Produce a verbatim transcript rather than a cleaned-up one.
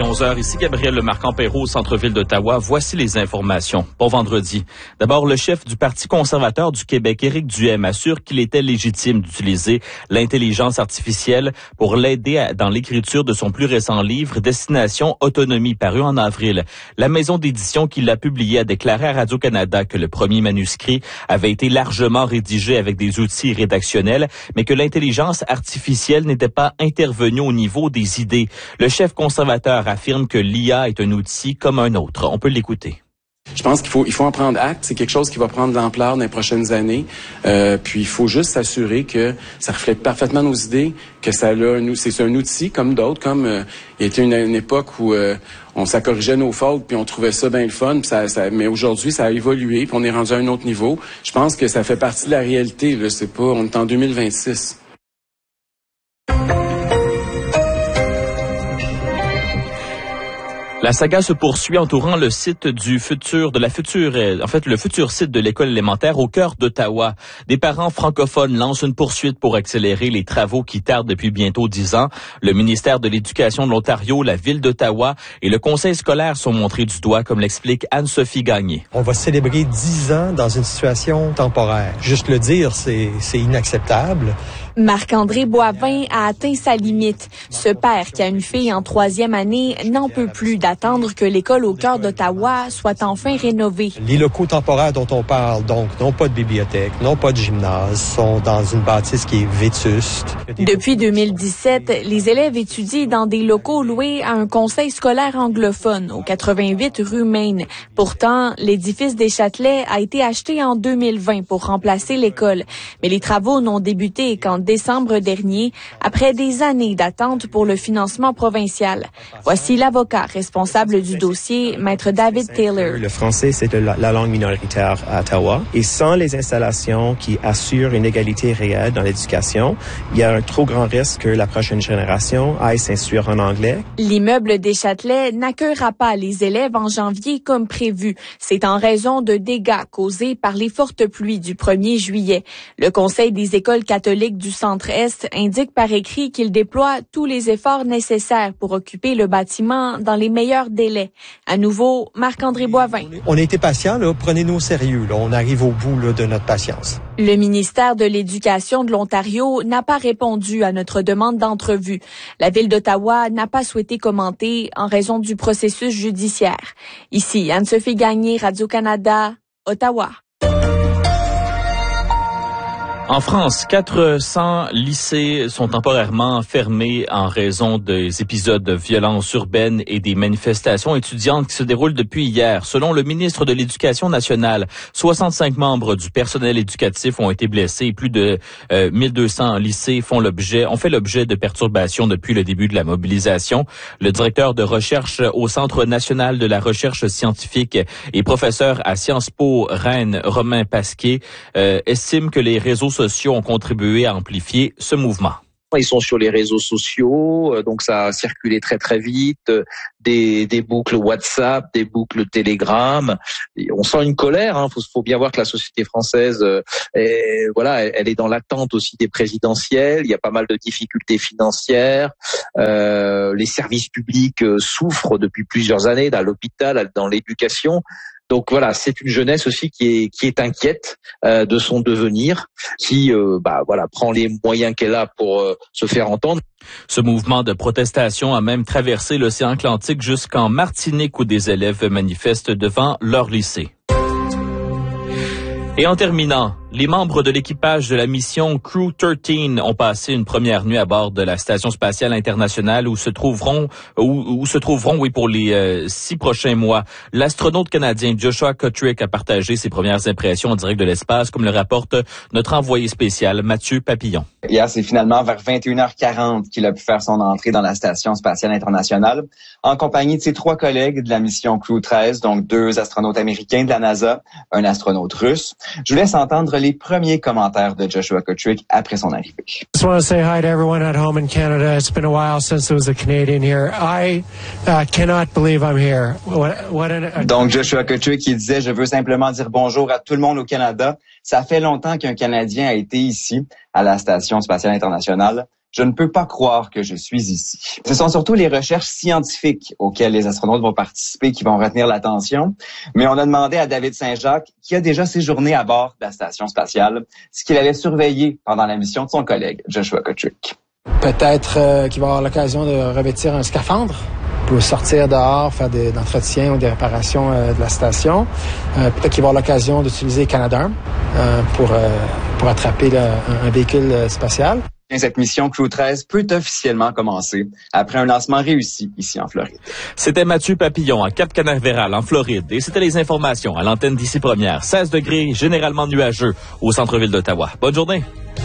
onze heures, ici Gabriel Lemarquand-Perrault au centre-ville d'Ottawa. Voici les informations. Bon vendredi. D'abord, le chef du Parti conservateur du Québec, Éric Duhaime, assure qu'il était légitime d'utiliser l'intelligence artificielle pour l'aider dans l'écriture de son plus récent livre, Destination Autonomie, paru en avril. La maison d'édition qui l'a publié a déclaré à Radio-Canada que le premier manuscrit avait été largement rédigé avec des outils rédactionnels, mais que l'intelligence artificielle n'était pas intervenue au niveau des idées. Le chef conservateur affirme que l'I A est un outil comme un autre. On peut l'écouter. Je pense qu'il faut il faut en prendre acte. C'est quelque chose qui va prendre de l'ampleur dans les prochaines années. Euh, puis il faut juste s'assurer que ça reflète parfaitement nos idées, que ça a un, c'est un outil comme d'autres, comme euh, il y a été une, une époque où euh, on s'accorrigeait nos fautes puis on trouvait ça bien le fun. Puis ça, ça, mais aujourd'hui ça a évolué puis on est rendu à un autre niveau. Je pense que ça fait partie de la réalité. Là, c'est pas, on est en deux mille vingt-six. La saga se poursuit entourant le site du futur, de la future, en fait, le futur site de l'école élémentaire au cœur d'Ottawa. Des parents francophones lancent une poursuite pour accélérer les travaux qui tardent depuis bientôt dix ans. Le ministère de l'Éducation de l'Ontario, la ville d'Ottawa et le conseil scolaire sont montrés du doigt, comme l'explique Anne-Sophie Gagné. On va célébrer dix ans dans une situation temporaire. Juste le dire, c'est, c'est inacceptable. Marc-André Boivin a atteint sa limite. Ce père qui a une fille en troisième année n'en peut plus d'attendre que l'école au cœur d'Ottawa soit enfin rénovée. Les locaux temporaires dont on parle, donc, n'ont pas de bibliothèque, n'ont pas de gymnase, sont dans une bâtisse qui est vétuste. Depuis deux mille dix-sept, les élèves étudient dans des locaux loués à un conseil scolaire anglophone au quatre-vingt-huit rue Maine. Pourtant, l'édifice des Châtelets a été acheté en deux mille vingt pour remplacer l'école. Mais les travaux n'ont débuté qu'en décembre dernier, après des années d'attente pour le financement provincial. Voici l'avocat responsable du dossier, Maître David Taylor. Le français, c'est la, la langue minoritaire à Ottawa. Et sans les installations qui assurent une égalité réelle dans l'éducation, il y a un trop grand risque que la prochaine génération aille s'instruire en anglais. L'immeuble des Châtelets n'accueillera pas les élèves en janvier comme prévu. C'est en raison de dégâts causés par les fortes pluies du premier juillet. Le Conseil des écoles catholiques du Centre-Est indique par écrit qu'il déploie tous les efforts nécessaires pour occuper le bâtiment dans les meilleurs délais. À nouveau, Marc-André Boivin. On a été patient, là. Prenez-nous au sérieux, là. On arrive au bout, là, de notre patience. Le ministère de l'Éducation de l'Ontario n'a pas répondu à notre demande d'entrevue. La ville d'Ottawa n'a pas souhaité commenter en raison du processus judiciaire. Ici, Anne-Sophie Gagné, Radio-Canada, Ottawa. En France, quatre cents lycées sont temporairement fermés en raison des épisodes de violence urbaine et des manifestations étudiantes qui se déroulent depuis hier. Selon le ministre de l'Éducation nationale, soixante-cinq membres du personnel éducatif ont été blessés et plus de euh, mille deux cents lycées font l'objet, ont fait l'objet de perturbations depuis le début de la mobilisation. Le directeur de recherche au Centre national de la recherche scientifique et professeur à Sciences Po Rennes, Romain Pasquier, euh, estime que les réseaux sociaux ont contribué à amplifier ce mouvement. Ils sont sur les réseaux sociaux, donc ça a circulé très très vite, des, des boucles WhatsApp, des boucles Telegram. Et on sent une colère, hein. Faut, faut bien voir que la société française, est, voilà, elle est dans l'attente aussi des présidentielles. Il y a pas mal de difficultés financières. Euh, les services publics souffrent depuis plusieurs années, dans l'hôpital, dans l'éducation. Donc voilà, c'est une jeunesse aussi qui est qui est inquiète euh, de son devenir, qui euh, bah voilà prend les moyens qu'elle a pour euh, se faire entendre. Ce mouvement de protestation a même traversé l'océan Atlantique jusqu'en Martinique où des élèves manifestent devant leur lycée. Et en terminant, les membres de l'équipage de la mission Crew treize ont passé une première nuit à bord de la Station spatiale internationale où se trouveront, où, où se trouveront, oui, pour les euh, six prochains mois. L'astronaute canadien Joshua Kotrick a partagé ses premières impressions en direct de l'espace, comme le rapporte notre envoyé spécial Mathieu Papillon. Hier, c'est finalement vers vingt et une heures quarante qu'il a pu faire son entrée dans la Station spatiale internationale, en compagnie de ses trois collègues de la mission Crew treize, donc deux astronautes américains de la NASA, un astronaute russe. Je vous laisse entendre les premiers commentaires de Joshua Kotrick après son arrivée. I just want to say hi to everyone at home in Canada. It's been a while since there was a Canadian here. I uh, cannot believe I'm here. What, what an... Donc Joshua Kotrick qui disait « Je veux simplement dire bonjour à tout le monde au Canada. Ça fait longtemps qu'un Canadien a été ici, à la Station spatiale internationale. Je ne peux pas croire que je suis ici. Ce sont surtout les recherches scientifiques auxquelles les astronautes vont participer qui vont retenir l'attention. Mais on a demandé à David Saint-Jacques, qui a déjà séjourné à bord de la station spatiale, ce qu'il allait surveiller pendant la mission de son collègue Joshua Kochuk. Peut-être euh, qu'il va avoir l'occasion de revêtir un scaphandre pour sortir dehors, faire des entretiens ou des réparations euh, de la station. Euh, peut-être qu'il va avoir l'occasion d'utiliser Canadarm euh, pour, euh, pour attraper là, un, un véhicule euh, spatial. Cette mission Crew treize peut officiellement commencer après un lancement réussi ici en Floride. C'était Mathieu Papillon à Cap Canaveral en Floride et c'était les informations à l'antenne d'ici première. seize degrés, généralement nuageux au centre-ville d'Ottawa. Bonne journée.